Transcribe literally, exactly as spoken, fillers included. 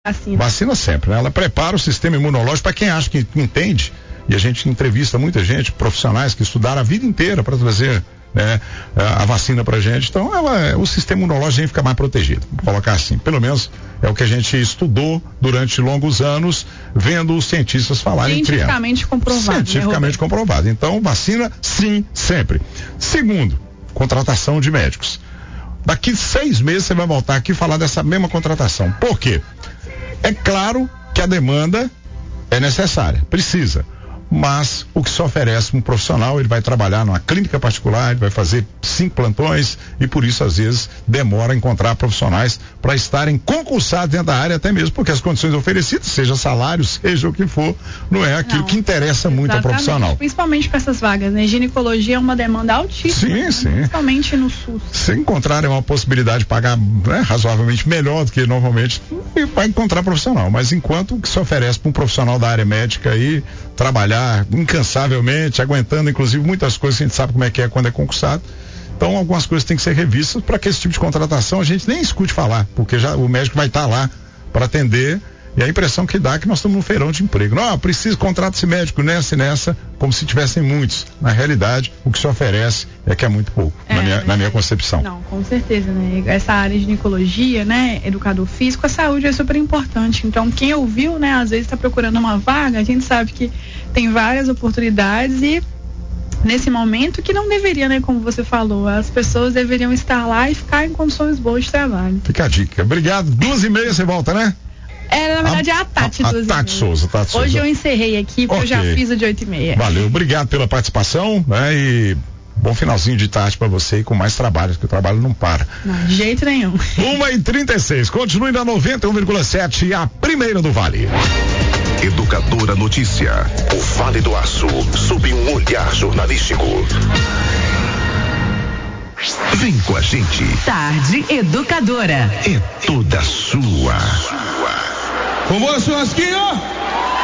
Vacina. Vacina sempre, né? Ela prepara o sistema imunológico para quem acha que entende, e a gente entrevista muita gente, profissionais que estudaram a vida inteira para trazer, né, a, a vacina pra gente. Então ela, o sistema imunológico fica mais protegido, vou colocar assim, pelo menos é o que a gente estudou durante longos anos, vendo os cientistas falarem entre eles. Cientificamente comprovado. Cientificamente né, comprovado. Então vacina sim, sempre. Segundo, contratação de médicos. Daqui seis meses você vai voltar aqui e falar dessa mesma contratação. Por quê? É claro que a demanda é necessária, precisa, mas o que se oferece um profissional, ele vai trabalhar numa clínica particular, ele vai fazer cinco plantões e por isso às vezes demora a encontrar profissionais para estarem concursados dentro da área, até mesmo porque as condições oferecidas, seja salário, seja o que for, não é aquilo não, que interessa muito ao profissional. Principalmente para essas vagas, né? Ginecologia é uma demanda altíssima. Sim, né? sim. Principalmente no SUS. Se encontrarem uma possibilidade de pagar, né, razoavelmente melhor do que normalmente, vai encontrar profissional, mas enquanto o que se oferece para um profissional da área médica aí, trabalhar incansavelmente, aguentando inclusive muitas coisas que a gente sabe como é que é quando é concursado. Então algumas coisas têm que ser revistas para que esse tipo de contratação a gente nem escute falar, porque já o médico vai estar lá para atender, e a impressão que dá é que nós estamos num feirão de emprego. Não, preciso contratar esse médico nessa e nessa, como se tivessem muitos. Na realidade, o que se oferece é que é muito pouco, é, na, minha, na minha concepção. Não, com certeza, né? Essa área de ginecologia, né? Educador físico, a saúde é super importante. Então, quem ouviu, né? Às vezes está procurando uma vaga, a gente sabe que tem várias oportunidades e nesse momento que não deveria, né? Como você falou, as pessoas deveriam estar lá e ficar em condições boas de trabalho. Fica a dica. Obrigado. Duas e meia você volta, né? É, na verdade, a, é a Tati. A, a Tati Souza, Tati Souza. Hoje eu encerrei aqui, porque okay. eu já fiz o de oito e meia. Valeu, obrigado pela participação, né? E bom finalzinho de tarde pra você e com mais trabalho, porque o trabalho não para. Não, de jeito nenhum. uma e trinta e seis, continue na noventa e um vírgula sete, a primeira do Vale. Educadora Notícia, o Vale do Aço, sob um olhar jornalístico. Vem com a gente. Tarde Educadora. É toda sua. Vamos, churrasquinho!